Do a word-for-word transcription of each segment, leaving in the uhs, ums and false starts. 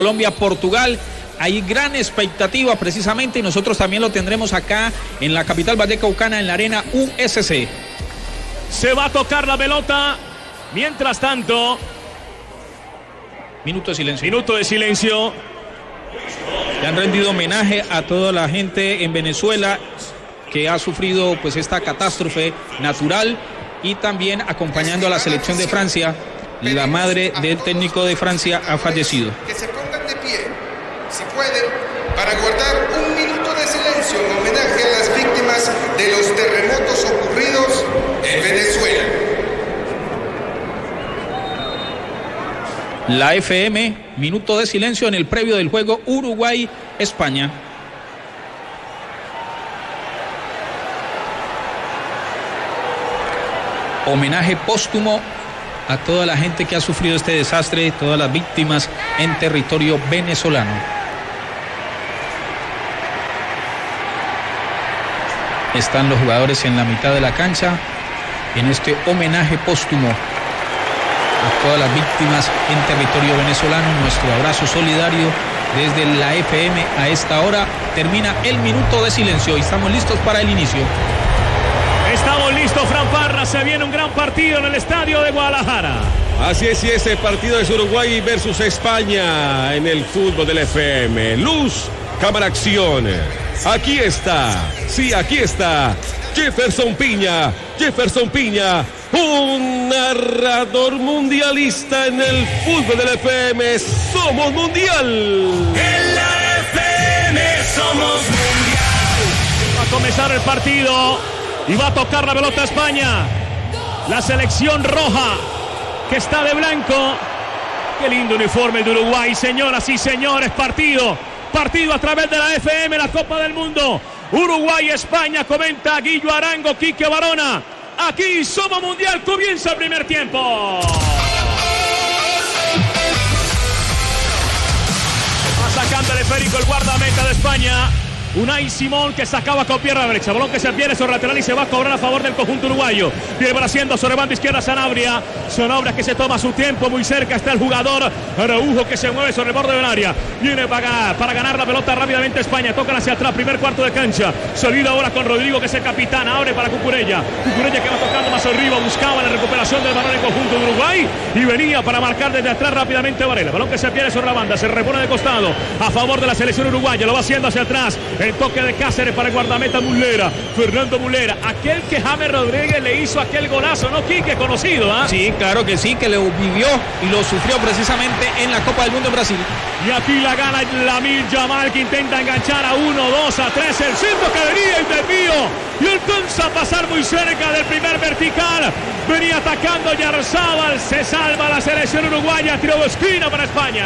Colombia-Portugal. Hay gran expectativa precisamente y nosotros también lo tendremos acá en la capital vallecaucana, en la arena U S C. Se va a tocar la pelota. Mientras tanto, minuto de silencio. Minuto de silencio. Le han rendido homenaje a toda la gente en Venezuela que ha sufrido pues esta catástrofe natural, y también acompañando a la selección de Francia. La madre del técnico de Francia ha fallecido. Que se pongan de pie, si pueden, para guardar un minuto de silencio en homenaje a las víctimas de los terremotos ocurridos en Venezuela. La F M, minuto de silencio en el previo del juego Uruguay-España. Homenaje póstumo a toda la gente que ha sufrido este desastre, todas las víctimas en territorio venezolano. Están los jugadores en la mitad de la cancha en este homenaje póstumo a todas las víctimas en territorio venezolano. Nuestro abrazo solidario desde la F M a esta hora. Termina el minuto de silencio y estamos listos para el inicio. Estamos listos, Fran Parra. Se viene un gran partido en el estadio de Guadalajara. Así es, y ese partido es Uruguay versus España en el fútbol del F M. Luz, cámara, acción. Aquí está, sí, aquí está Jefferson Piña. Jefferson Piña, un narrador mundialista en el fútbol del F M. Somos mundial. En la F M somos mundial. Va a comenzar el partido. Y va a tocar la pelota a España. La selección roja, que está de blanco. Qué lindo uniforme de Uruguay, señoras y señores. Partido, partido a través de la F M, la Copa del Mundo. Uruguay-España, comenta Guillo Arango, Quique Barona. Aquí somos mundial, comienza el primer tiempo. Va sacando el esférico el guardameta de España. Unai Simón, que sacaba con pierna derecha, balón que se pierde sobre lateral y se va a cobrar a favor del conjunto uruguayo. Viene haciendo sobre banda izquierda Sanabria. Sanabria que se toma su tiempo, muy cerca está el jugador Araujo, que se mueve sobre el borde del área. Viene para, para ganar la pelota rápidamente España. Tocan hacia atrás, primer cuarto de cancha. Salida ahora con Rodrigo, que es el capitán. Abre para Cucurella. Cucurella que va tocando más arriba, buscaba la recuperación del balón en conjunto de Uruguay y venía para marcar desde atrás rápidamente Varela. Balón que se pierde sobre la banda, se repone de costado a favor de la selección uruguaya. Lo va haciendo hacia atrás. El toque de Cáceres para el guardameta Mulera, Fernando Mulera, aquel que James Rodríguez le hizo aquel golazo, ¿no, Quique? Conocido, ¿ah? ¿eh? Sí, claro que sí, que lo vivió y lo sufrió precisamente en la Copa del Mundo en Brasil. Y aquí la gana Lamine Yamal, que intenta enganchar a uno, dos, a tres, el centro que venía y desvío, y alcanza a pasar muy cerca del primer vertical. Venía atacando Yarzábal, se salva la selección uruguaya, tiro de esquina para España.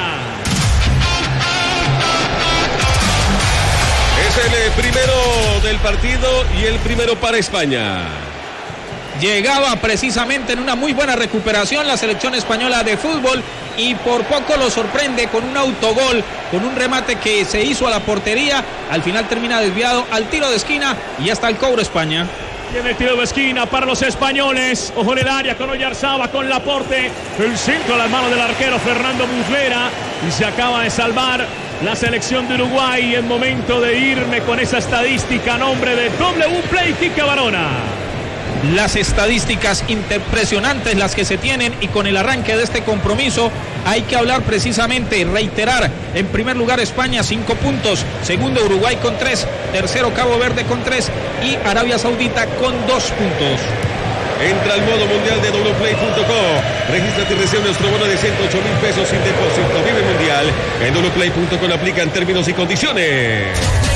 Es el primero del partido y el primero para España. Llegaba precisamente en una muy buena recuperación la selección española de fútbol y por poco lo sorprende con un autogol, con un remate que se hizo a la portería. Al final termina desviado al tiro de esquina y hasta el cobro España. Tiene el tiro de esquina para los españoles. Ojo en el área con Oyarzaba, con Laporte. El centro a las manos del arquero Fernando Muslera. Y se acaba de salvar la selección de Uruguay. Es momento de irme con esa estadística a nombre de W Play, Quique Barona. Las estadísticas impresionantes las que se tienen, y con el arranque de este compromiso hay que hablar precisamente, reiterar, en primer lugar España cinco puntos, segundo Uruguay con tres, tercero Cabo Verde con tres y Arabia Saudita con dos puntos. Entra al modo mundial de w play punto com. Regístrate y recibe nuestro bono de ciento ocho mil pesos sin depósito. Vive mundial. En w play punto com aplican términos y condiciones.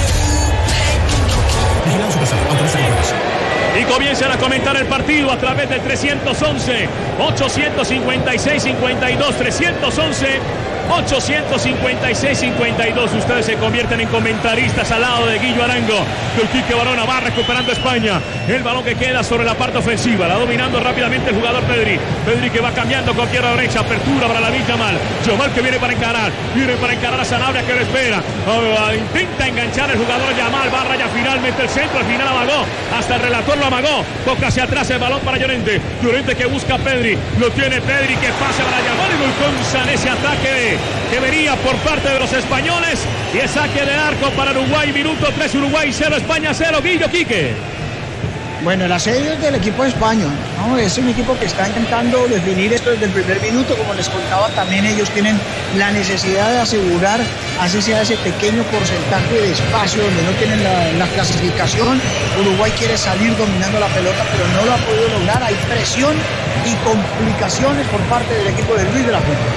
Y comienzan a comentar el partido a través del trescientos once, ochocientos cincuenta y seis, cincuenta y dos, trescientos once, ochocientos cincuenta y seis, cincuenta y dos. Ustedes se convierten en comentaristas al lado de Guillo Arango. El Quique Barona va recuperando España. El balón que queda sobre la parte ofensiva. La dominando rápidamente el jugador Pedri. Pedri que va cambiando con pierna derecha. Apertura para Lamine Yamal. Yamal que viene para encarar. Viene para encarar a Sanabria, que lo espera. Oh, intenta enganchar el jugador Yamal. Va a raya finalmente el centro. Al final amagó. Hasta el relator lo amagó. Toca hacia atrás el balón para Llorente. Llorente que busca a Pedri. Lo tiene Pedri, que pasa para Yamal. Y Golconza en ese ataque que venía por parte de los españoles. Y es saque de arco para Uruguay, minuto tres, Uruguay cero, España cero. Guillo, Quique. Bueno, el asedio es del equipo español, ¿no? Es un equipo que está intentando definir esto desde el primer minuto. Como les contaba, también ellos tienen la necesidad de asegurar, así sea ese pequeño porcentaje de espacio donde no tienen la, la clasificación. Uruguay quiere salir dominando la pelota, pero no lo ha podido lograr. Hay presión y complicaciones por parte del equipo de Luis de la Fuente.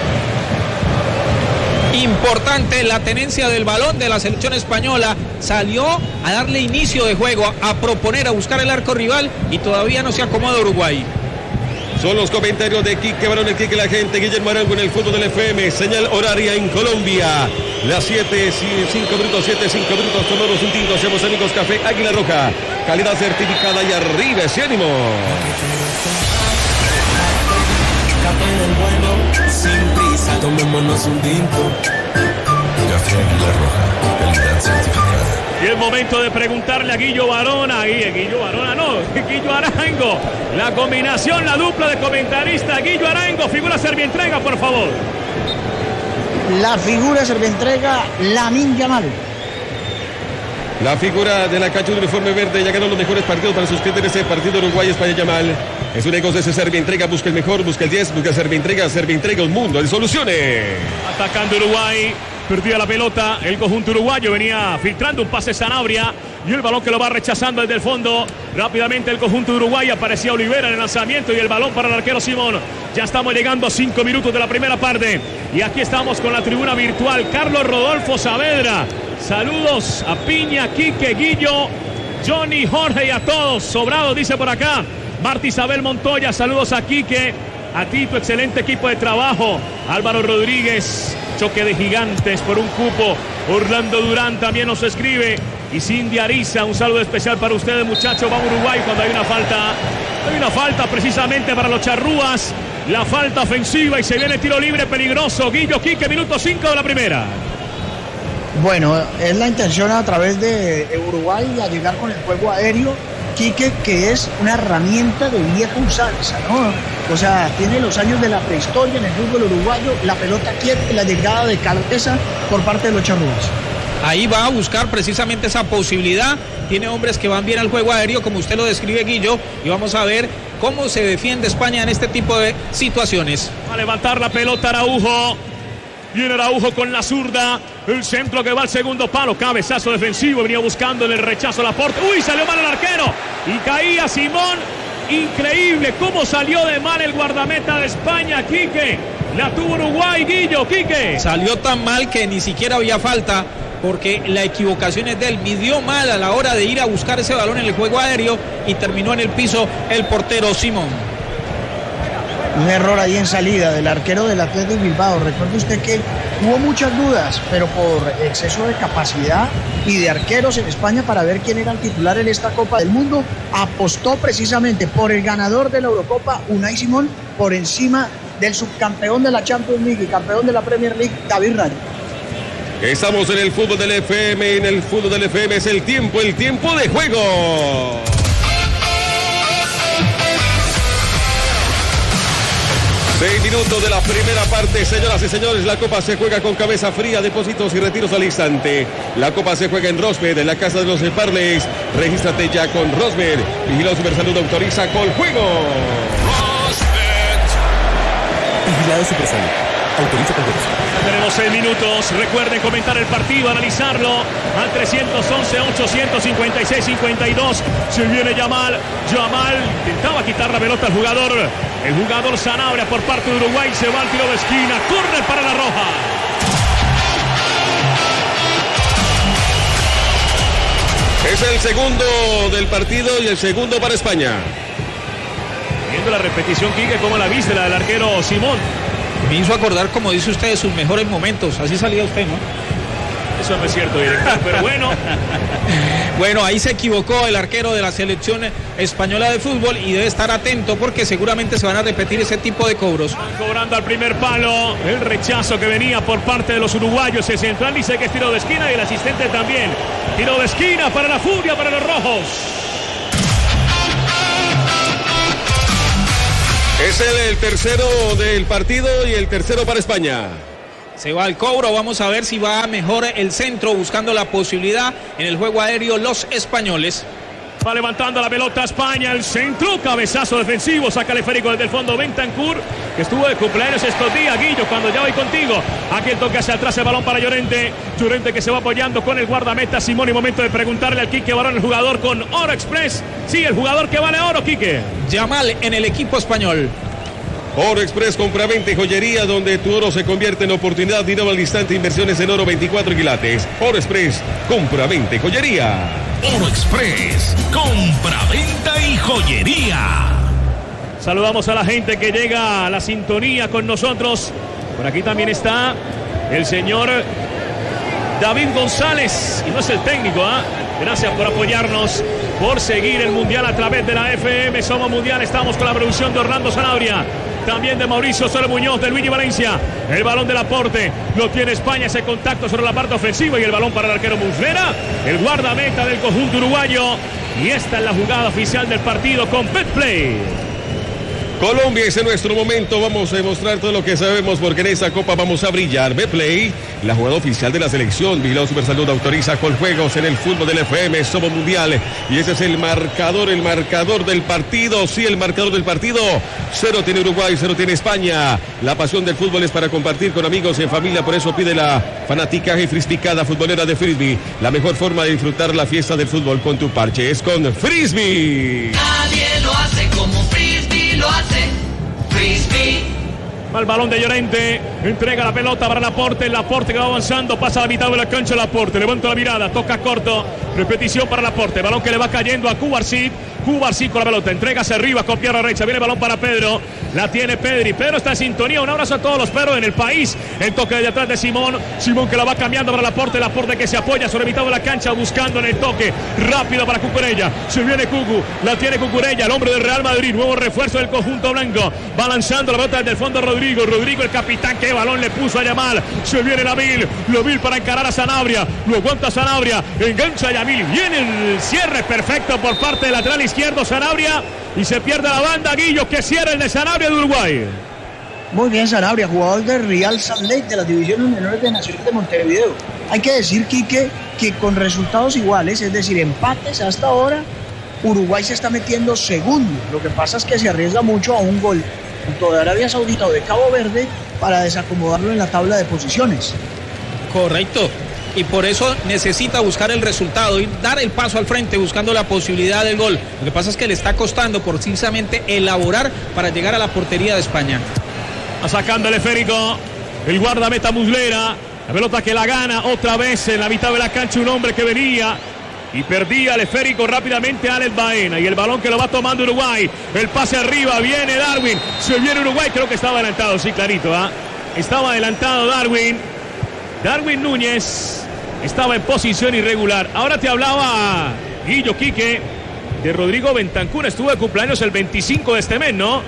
Importante la tenencia del balón de la selección española. Salió a darle inicio de juego, a proponer, a buscar el arco rival y todavía no se acomoda Uruguay. Son los comentarios de Quique Barón, el Quique la gente, Guillermo Arango en el fútbol del F M. Señal horaria en Colombia. Las siete, cinco minutos, siete, cinco minutos. Tomamos un tinto, hacemos amigos café Águila Roja. Calidad certificada y arriba ese ánimo. Café del bueno, sin prisa, tomémonos un tinto. Café Águila Roja, calidad certificada. Y es momento de preguntarle a Guillo Barona, y Guillo Barona no, Guillo Arango, la combinación, la dupla de comentarista, Guillo Arango, figura Servientrega, por favor. La figura Servientrega, Lamine Yamal. La figura de la cancha de uniforme verde ya ganó los mejores partidos para suscribir ese partido Uruguay-España. Yamal. Es un negocio de Servientrega, busca el mejor, busca el diez, busca Servientrega, Servientrega, un mundo de soluciones. Atacando Uruguay, perdía la pelota, el conjunto uruguayo venía filtrando un pase Sanabria y el balón que lo va rechazando desde el fondo. Rápidamente el conjunto de Uruguay, aparecía Olivera en el lanzamiento y el balón para el arquero Simón. Ya estamos llegando a cinco minutos de la primera parte y aquí estamos con la tribuna virtual. Carlos Rodolfo Saavedra, saludos a Piña, Quique, Guillo, Johnny, Jorge y a todos. Sobrado dice por acá Marta Isabel Montoya, saludos a Quique, a ti, tu excelente equipo de trabajo. Álvaro Rodríguez, choque de gigantes por un cupo. Orlando Durán también nos escribe. Y Cindy Ariza, un saludo especial para ustedes, muchachos. Vamos a Uruguay cuando hay una falta. Hay una falta precisamente para los charrúas. La falta ofensiva y se viene tiro libre peligroso. Guillo, Quique, minuto cinco de la primera. Bueno, es la intención a través de Uruguay a llegar con el juego aéreo. Quique, que es una herramienta de vieja usanza, ¿no? O sea, tiene los años de la prehistoria en el fútbol uruguayo, la pelota quieta y la llegada de cabeza por parte de los charrúas. Ahí va a buscar precisamente esa posibilidad. Tiene hombres que van bien al juego aéreo, como usted lo describe, Guillo, y vamos a ver cómo se defiende España en este tipo de situaciones. Va a levantar la pelota Araujo. Viene Araujo con la zurda. El centro que va al segundo palo. Cabezazo defensivo. Venía buscando en el rechazo Laporte. Uy, salió mal el arquero. Y caía Simón. Increíble cómo salió de mal el guardameta de España, Quique. La tuvo Uruguay, Guillo, Quique. Salió tan mal que ni siquiera había falta, porque la equivocación es de él. Midió mal a la hora de ir a buscar ese balón en el juego aéreo y terminó en el piso el portero Simón. Un error ahí en salida del arquero del Athletic Bilbao. Recuerde usted que hubo muchas dudas, pero por exceso de capacidad y de arqueros en España para ver quién era el titular en esta Copa del Mundo, apostó precisamente por el ganador de la Eurocopa, Unai Simón, por encima del subcampeón de la Champions League y campeón de la Premier League, David Raya. Estamos en el fútbol del F M, en el fútbol del F M es el tiempo, el tiempo de juego. Seis minutos de la primera parte, señoras y señores. La Copa se juega con cabeza fría, depósitos y retiros al instante. La Copa se juega en Rosmed, en la casa de los Parleys. Regístrate ya con Rosmed. Vigilado Supersalud, autoriza con juego. Rosmed. Vigilado Supersalud, autoriza con juego. Tenemos seis minutos. Recuerden comentar el partido, analizarlo al trescientos once, ochocientos cincuenta y seis, cincuenta y dos. Se viene Yamal. Yamal intentaba quitar la pelota al jugador. El jugador Sanabria por parte de Uruguay. Se va al tiro de esquina. Corre para la roja. Es el segundo del partido y el segundo para España. Viendo la repetición, Quique, ¿cómo la viste, la del arquero Simón? Me hizo acordar, como dice usted, de sus mejores momentos. Así salía usted, ¿no? Eso no es cierto, director, pero bueno. Bueno, ahí se equivocó el arquero de la selección española de fútbol y debe estar atento porque seguramente se van a repetir ese tipo de cobros. Van cobrando al primer palo. El rechazo que venía por parte de los uruguayos. El central dice que es tiro de esquina y el asistente también. Tiro de esquina para la furia, para los rojos. Es el, el tercero del partido y el tercero para España. Se va al cobro, vamos a ver si va mejor el centro, buscando la posibilidad en el juego aéreo los españoles. Va levantando la pelota España, el centro, cabezazo defensivo, saca el esférico desde el fondo Bentancur, que estuvo de cumpleaños estos días. Guillo, cuando ya voy contigo, aquí el toque hacia atrás, el balón para Llorente, Llorente que se va apoyando con el guardameta Simón, y momento de preguntarle al Quique Barón, el jugador con Oro Express, sí, el jugador que vale oro, Quique. Yamal en el equipo español. Oro Express, compra-venta y joyería, donde tu oro se convierte en oportunidad, dinero al instante, inversiones en oro veinticuatro quilates. Oro Express, compra-venta y joyería. Oro Express, compra-venta y joyería. Saludamos a la gente que llega a la sintonía con nosotros. Por aquí también está el señor David González, y no es el técnico, ¿ah? ¿eh? Gracias por apoyarnos, por seguir el Mundial a través de la F M. Somos Mundial, estamos con la producción de Orlando Sanabria, también de Mauricio Solo Muñoz, de Luigi Valencia. El balón del aporte lo tiene España, ese contacto sobre la parte ofensiva, y el balón para el arquero Muslera, el guardameta del conjunto uruguayo. Y esta es la jugada oficial del partido con Betplay. Colombia, es en nuestro momento, vamos a demostrar todo lo que sabemos, porque en esta copa vamos a brillar. Betplay, la jugada oficial de la selección. Vigilado Supersalud autoriza con juegos en el fútbol del F M. Somos Mundial, y ese es el marcador, el marcador del partido. Sí, el marcador del partido. Cero tiene Uruguay, cero tiene España. La pasión del fútbol es para compartir con amigos y en familia, por eso pide la fanaticaje frisbicada futbolera de Frisbee. La mejor forma de disfrutar la fiesta del fútbol con tu parche es con Frisbee. Nadie lo hace como Frisbee lo hace. Frisbee. Mal balón de Llorente, entrega la pelota para Laporte, Laporte que va avanzando, pasa a la mitad de la cancha Laporte, levanta la mirada, toca corto, repetición para Laporte, balón que le va cayendo a Cubarsí, Cubarsí con la pelota, entrega hacia arriba con pierna derecha, viene el balón para Pedro, la tiene Pedri, Pedro está en sintonía, un abrazo a todos los Pedros en el país, el toque de atrás de Simón, Simón que la va cambiando para Laporte, Laporte que se apoya sobre mitad de la cancha buscando en el toque, rápido para Cucurella, se viene Cucu, la tiene Cucurella, el hombre del Real Madrid, nuevo refuerzo del conjunto blanco, va lanzando la pelota desde el fondo Rodríguez, Rodrigo, Rodrigo el capitán, que balón le puso a Yamal, se viene Lamil, Lamil para encarar a Sanabria, lo aguanta Sanabria, engancha a Yamil, viene el cierre perfecto por parte del lateral izquierdo Sanabria, y se pierde la banda. Guillo, que cierra el de Sanabria de Uruguay. Muy bien Sanabria, jugador del Real Salt Lake de las divisiones menores de Nacional de Montevideo. Hay que decir, Quique, que con resultados iguales, es decir, empates hasta ahora, Uruguay se está metiendo segundo. Lo que pasa es que se arriesga mucho a un gol tanto de Arabia Saudita o de Cabo Verde para desacomodarlo en la tabla de posiciones. Correcto, y por eso necesita buscar el resultado y dar el paso al frente buscando la posibilidad del gol. Lo que pasa es que le está costando precisamente elaborar para llegar a la portería de España. Sacando el esférico el guardameta Muslera, la pelota que la gana otra vez en la mitad de la cancha, un hombre que venía y perdía el esférico rápidamente Alex Baena, y el balón que lo va tomando Uruguay, el pase arriba, viene Darwin, se viene Uruguay, creo que estaba adelantado, sí, clarito, ¿eh? Estaba adelantado Darwin, Darwin Núñez estaba en posición irregular. Ahora te hablaba Guillo, Quique, de Rodrigo Bentancur, estuvo de cumpleaños el veinticinco de este mes, ¿no?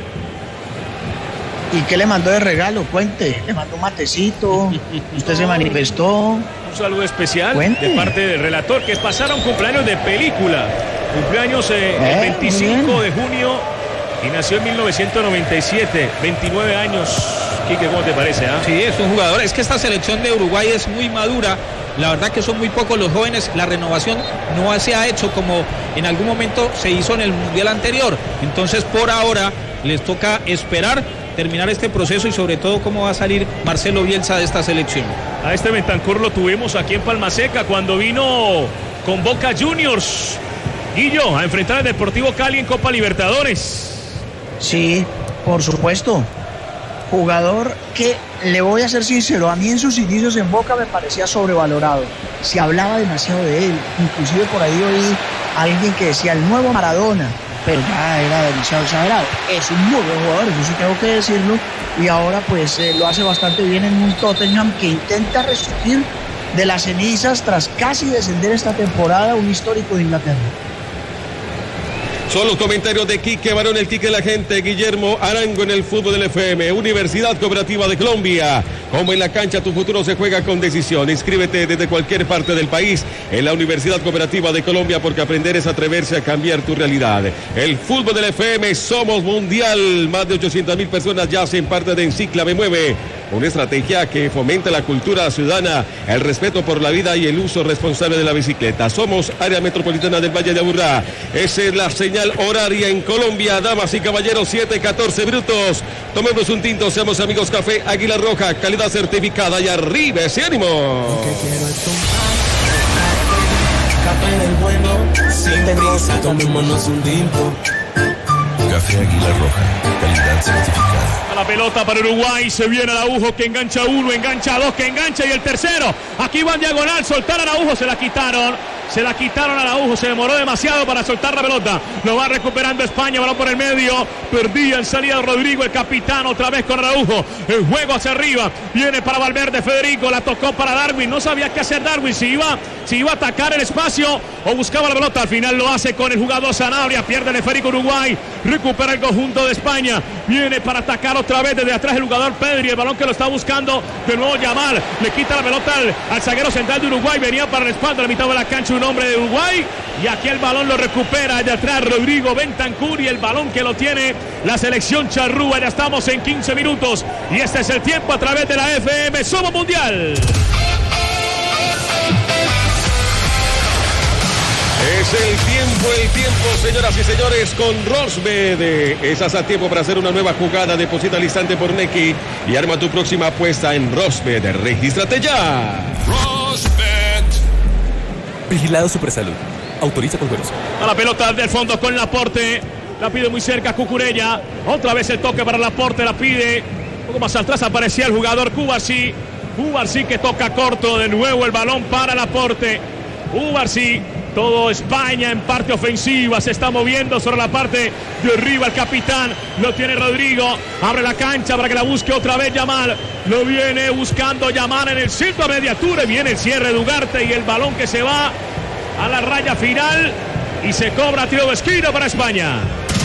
¿Y qué le mandó de regalo? Cuente, le mandó un matecito, usted se manifestó. Un saludo especial Cuente. de parte del relator, que pasaron cumpleaños de película. Cumpleaños eh, Eh, el veinticinco muy de junio y nació en mil novecientos noventa y siete, veintinueve años. Quique, ¿cómo te parece? Ah? Sí, es un jugador, es que esta selección de Uruguay es muy madura, la verdad que son muy pocos los jóvenes, la renovación no se ha hecho como en algún momento se hizo en el Mundial anterior, entonces por ahora les toca esperar terminar este proceso y sobre todo cómo va a salir Marcelo Bielsa de esta selección. A este Bentancur lo tuvimos aquí en Palma Seca cuando vino con Boca Juniors, Guillo, a enfrentar al Deportivo Cali en Copa Libertadores. Sí, por supuesto. Jugador que, le voy a ser sincero, a mí en sus inicios en Boca me parecía sobrevalorado. Se hablaba demasiado de él. Inclusive por ahí oí a alguien que decía el nuevo Maradona, pero ya era demasiado exagerado. Es un muy buen jugador, eso sí tengo que decirlo. Y ahora pues eh, lo hace bastante bien en un Tottenham que intenta resurgir de las cenizas tras casi descender esta temporada, un histórico de Inglaterra. Son los comentarios de Quique Barón, el Quique de la gente, Guillermo Arango en el fútbol del F M. Universidad Cooperativa de Colombia, Como en la cancha, tu futuro se juega con decisión. Inscríbete desde cualquier parte del país en la Universidad Cooperativa de Colombia, porque aprender es atreverse a cambiar tu realidad. El fútbol del F M, somos mundial. Más de ochocientas mil personas ya hacen parte de Encicla Me Mueve, una estrategia que fomenta la cultura ciudadana, el respeto por la vida y el uso responsable de la bicicleta. Somos área metropolitana del Valle de Aburrá. Esa es la señal horaria en Colombia. Damas y caballeros, siete catorce minutos. Tomemos un tinto, seamos amigos. Café Águila Roja, calidad certificada, y arriba ese ánimo. Café del bueno, sin prisa, tomémonos un tinto. Café Águila Roja, calidad certificada. A la pelota para Uruguay, se viene Araujo que engancha uno, engancha dos, que engancha, y el tercero. Aquí va en diagonal, soltar a Araujo, se la quitaron. Se la quitaron a Araujo, se demoró demasiado para soltar la pelota. Lo va recuperando España, balón por el medio. Perdía en salida Rodrigo, el capitán, otra vez con Araujo. El juego hacia arriba, viene para Valverde, Federico, la tocó para Darwin. No sabía qué hacer Darwin, si iba, si iba a atacar el espacio o buscaba la pelota. Al final lo hace con el jugador Sanabria, pierde el esférico Uruguay, recupera el conjunto de España. Viene para atacar otra vez desde atrás el jugador Pedri, el balón que lo está buscando de nuevo Yamal. Le quita la pelota al, al zaguero central de Uruguay, venía para el respaldo a la mitad de la cancha un hombre de Uruguay, y aquí el balón lo recupera de atrás Rodrigo Bentancur, y el balón que lo tiene la selección charrúa. Ya estamos en quince minutos y este es el tiempo a través de la F M. Somos mundial. Es el tiempo, el tiempo, señoras y señores, con Rosbed. Estás a tiempo para hacer una nueva jugada. Deposita al instante por Nequi y arma tu próxima apuesta en Rosbed. Regístrate ya. Rosbed. Vigilado Supersalud. Autoriza con juegos. A la pelota del fondo con Laporte. La pide muy cerca Cucurella. Otra vez el toque para Laporte. La pide. Un poco más atrás aparecía el jugador Cubarsí. Cubarsí que toca corto. De nuevo el balón para Laporte. Cubarsí. Todo España en parte ofensiva. Se está moviendo sobre la parte de arriba el capitán. Lo tiene Rodrigo. Abre la cancha para que la busque otra vez Yamal. Lo viene buscando Yamal en el centro a mediatura. Viene el cierre de Ugarte y el balón que se va a la raya final. Y se cobra tiro de esquina para España.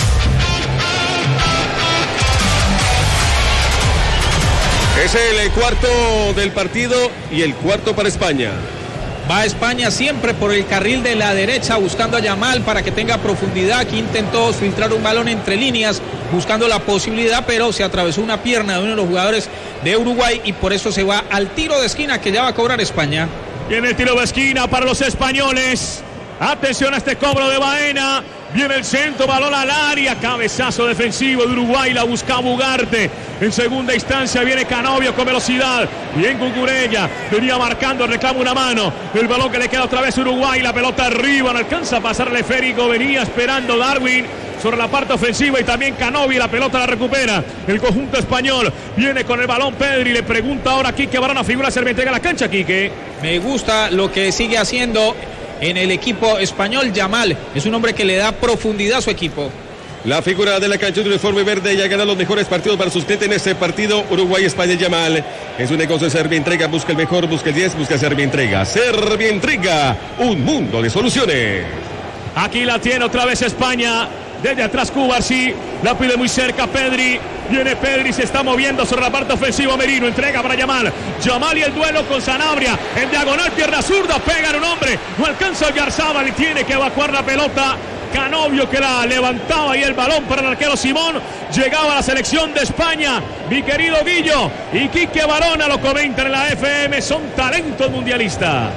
Es el cuarto del partido y el cuarto para España. Va España siempre por el carril de la derecha buscando a Yamal para que tenga profundidad. Aquí intentó filtrar un balón entre líneas buscando la posibilidad, pero se atravesó una pierna de uno de los jugadores de Uruguay y por eso se va al tiro de esquina que ya va a cobrar España. Viene el tiro de esquina para los españoles. Atención a este cobro de Baena. Viene el centro, balón al área, cabezazo defensivo de Uruguay, la busca Ugarte. En segunda instancia viene Canovio con velocidad. Bien Cucurella, venía marcando, reclama una mano. El balón que le queda otra vez a Uruguay, la pelota arriba, no alcanza a pasar el esférico. Venía esperando Darwin sobre la parte ofensiva y también Canovio, la pelota la recupera. El conjunto español viene con el balón Pedri, le pregunta ahora a Quique Barona, figura Cerventería en la cancha, Quique. Me gusta lo que sigue haciendo en el equipo español. Yamal es un hombre que le da profundidad a su equipo. La figura de la cancha de uniforme verde ya gana los mejores partidos para sus clientes en este partido. Uruguay-España. Yamal es un negocio de Servientrega. Busca el mejor, busca el diez, busca Servientrega. Servientrega, un mundo de soluciones. Aquí la tiene otra vez España. Desde atrás Cubarsí, la pide muy cerca Pedri. Viene Pedri, se está moviendo sobre la parte ofensiva. Merino entrega para Yamal. Yamal y el duelo con Sanabria. En diagonal, pierna zurda, pega en un hombre. No alcanza el Garzábal y tiene que evacuar la pelota. Canovio que la levantaba y el balón para el arquero Simón. Llegaba a la selección de España. Mi querido Guillo y Quique Barona lo comentan en la F M. Son talentos mundialistas.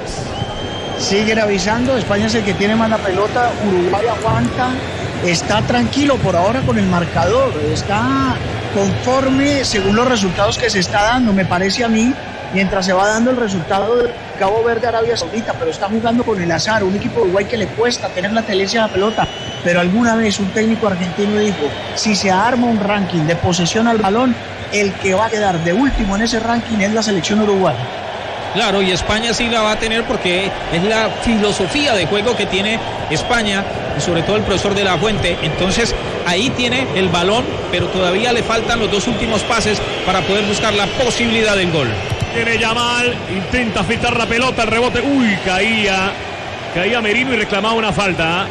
Siguen avisando. España es el que tiene más la pelota. Uruguay aguanta. Está tranquilo por ahora con el marcador, está conforme según los resultados que se está dando, me parece a mí, mientras se va dando el resultado de Cabo Verde, Arabia Saudita, pero está jugando con el azar, un equipo de Uruguay que le cuesta tener la tenencia de la pelota, pero alguna vez un técnico argentino dijo, si se arma un ranking de posesión al balón, el que va a quedar de último en ese ranking es la selección uruguaya. Claro, y España sí la va a tener porque es la filosofía de juego que tiene España y sobre todo el profesor de la Fuente. Entonces ahí tiene el balón, pero todavía le faltan los dos últimos pases para poder buscar la posibilidad del gol. Tiene Yamal, intenta filtrar la pelota, el rebote, uy, caía, caía Merino y reclamaba una falta.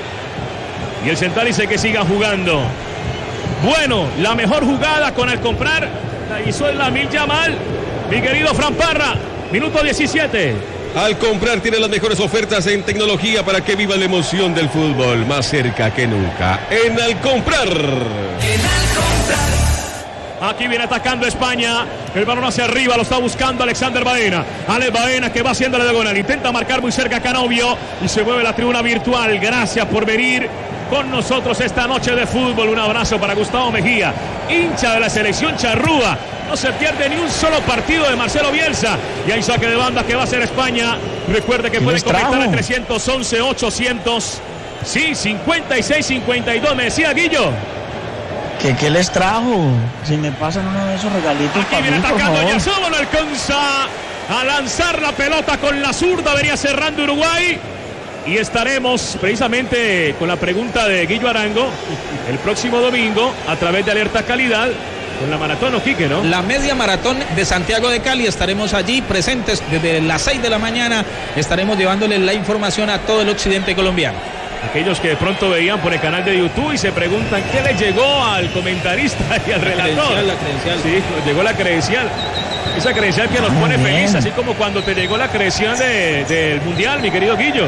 Y el central dice que siga jugando. Bueno, la mejor jugada con el comprar la hizo el Lamine Yamal. Mi querido Fran Parra, minuto diecisiete. Al comprar tiene las mejores ofertas en tecnología para que viva la emoción del fútbol más cerca que nunca. En Al Comprar. En Al Comprar. Aquí viene atacando España. El balón hacia arriba, lo está buscando Alexander Baena. Alex Baena que va haciéndole diagonal. Intenta marcar muy cerca a Canovio y se mueve la tribuna virtual. Gracias por venir con nosotros esta noche de fútbol. Un abrazo para Gustavo Mejía, hincha de la selección charrúa. No se pierde ni un solo partido de Marcelo Bielsa. Y hay saque de banda que va a hacer España. Recuerde que pueden comentar al trescientos once ochocientos. Sí, cincuenta y seis cincuenta y dos. Me decía Guillo. ¿Qué, ¿Qué les trajo? Si me pasan uno de esos regalitos. Aquí viene mí, atacando Yasobo, no alcanza a lanzar la pelota con la zurda. Venía cerrando Uruguay. Y estaremos precisamente con la pregunta de Guillo Arango el próximo domingo a través de Alerta Calidad con la maratón, ¿o Quique, no? La media maratón de Santiago de Cali. Estaremos allí presentes desde las seis de la mañana. Estaremos llevándoles la información a todo el occidente colombiano. Aquellos que de pronto veían por el canal de YouTube y se preguntan qué le llegó al comentarista y al relator. La credencial, la credencial. Sí, nos llegó la credencial. Esa credencial que nos pone feliz, así como cuando te llegó la credencial de, del Mundial, mi querido Guillo.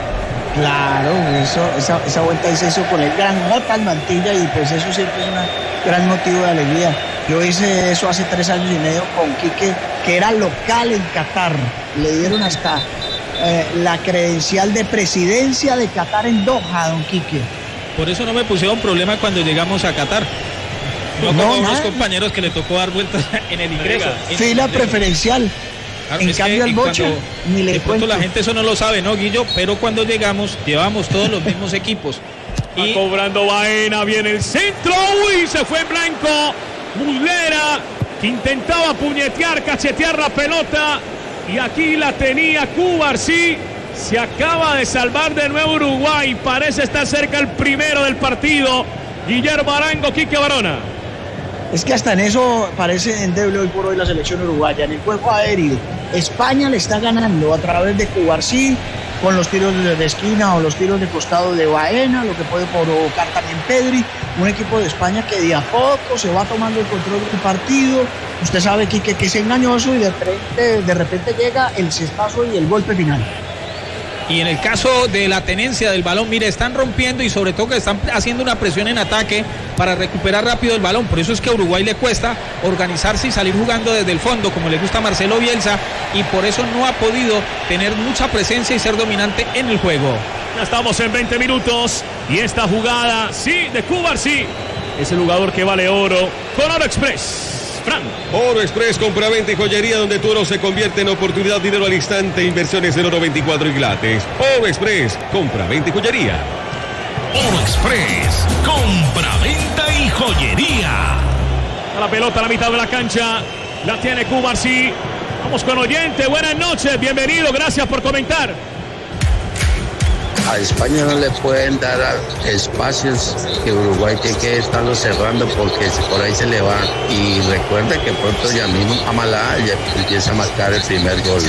Claro, eso, esa, esa vuelta se hizo con el gran J Mantilla y pues eso siempre es un gran motivo de alegría. Yo hice eso hace tres años y medio con Quique, que era local en Qatar. Le dieron hasta eh, la credencial de presidencia de Qatar en Doha, don Quique. Por eso no me pusieron problema cuando llegamos a Qatar. No, no como unos compañeros que le tocó dar vueltas en el ingreso. Fila en, preferencial. Claro, en cambio el Bocha ni le de pronto la gente eso no lo sabe, ¿no, Guillo? Pero cuando llegamos llevamos todos los mismos equipos. Y cobrando Baena, viene el centro, uy, se fue en blanco. Muslera, que intentaba puñetear, cachetear la pelota. Y aquí la tenía Cubarsí. Se acaba de salvar de nuevo Uruguay. Parece estar cerca el primero del partido. Guillermo Arango, Quique Barona. Es que hasta en eso parece endeble hoy por hoy la selección uruguaya. En el juego aéreo, España le está ganando a través de Cubarsí, con los tiros de esquina o los tiros de costado de Baena, lo que puede provocar también Pedri. Un equipo de España que de a poco se va tomando el control del partido. Usted sabe, Quique, que es engañoso y de repente, de repente llega el cestazo y el golpe final. Y en el caso de la tenencia del balón, mire, están rompiendo y sobre todo que están haciendo una presión en ataque para recuperar rápido el balón. Por eso es que a Uruguay le cuesta organizarse y salir jugando desde el fondo, como le gusta a Marcelo Bielsa, y por eso no ha podido tener mucha presencia y ser dominante en el juego. Ya estamos en veinte minutos y esta jugada, sí, de Cubarsí, es el jugador que vale oro con Oro Express. Fran. Oro Express, compraventa y joyería, donde tu oro se convierte en oportunidad, dinero al instante, inversiones en oro veinticuatro y Glates. Oro Express, compraventa y joyería. Oro Express, compraventa y joyería. A la pelota a la mitad de la cancha, la tiene Cubarsí. Vamos con oyente, buenas noches, bienvenido, gracias por comentar. A España no le pueden dar espacios que Uruguay tiene que estarlo cerrando porque por ahí se le va. Y recuerde que pronto Yamil Amalá ya empieza a marcar el primer gol.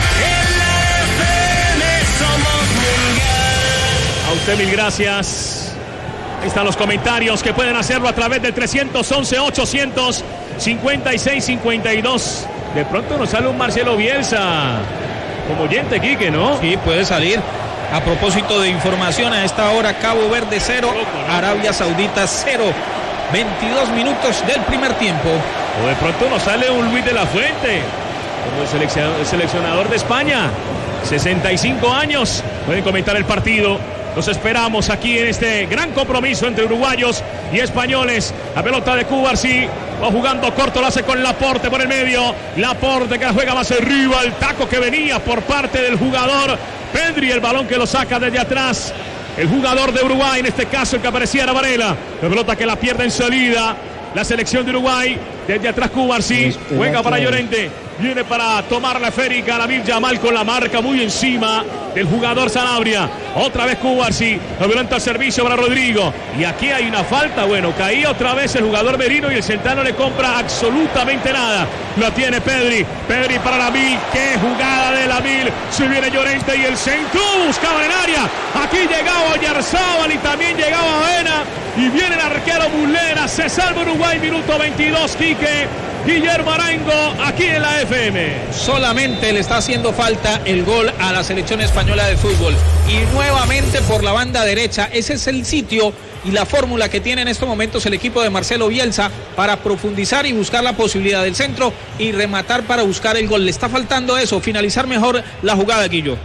A usted mil gracias. Ahí están los comentarios que pueden hacerlo a través del trescientos once ochocientos cincuenta y seis cincuenta y dos. De pronto nos sale un Marcelo Bielsa como oyente, Quique, ¿no? Sí, puede salir. A propósito de información, a esta hora Cabo Verde cero, Arabia Saudita cero. veintidós minutos del primer tiempo. O de pronto nos sale un Luis de la Fuente, como el seleccionador, el seleccionador de España. sesenta y cinco años. Pueden comentar el partido. Los esperamos aquí en este gran compromiso entre uruguayos y españoles. La pelota de Cubarsí va jugando corto, lo hace con Laporte por el medio. Laporte que la juega más arriba. El taco que venía por parte del jugador Pedri, el balón que lo saca desde atrás. El jugador de Uruguay, en este caso el que aparecía era Varela. La pelota que la pierde en salida. La selección de Uruguay, desde atrás Cubarsí, juega para Llorente, viene para tomar la esférica, Lamine Yamal con la marca muy encima del jugador Sanabria. Otra vez Cubarsí, la violenta al servicio para Rodrigo. Y aquí hay una falta, bueno, caía otra vez el jugador Merino y el central no le compra absolutamente nada. Lo tiene Pedri, Pedri para Lamine, qué jugada de Lamine. Si viene Llorente y el centro, buscaba en área. Aquí llegaba Oyarzábal y también llegaba Baena. Y viene el arquero Muslera, se salva Uruguay, minuto veintidós, Quique. Guillermo Arango, aquí en la F M. Solamente le está haciendo falta el gol a la selección española de fútbol. Y nuevamente por la banda derecha. Ese es el sitio y la fórmula que tiene en estos momentos el equipo de Marcelo Bielsa para profundizar y buscar la posibilidad del centro y rematar para buscar el gol. Le está faltando eso, finalizar mejor la jugada, Guillo.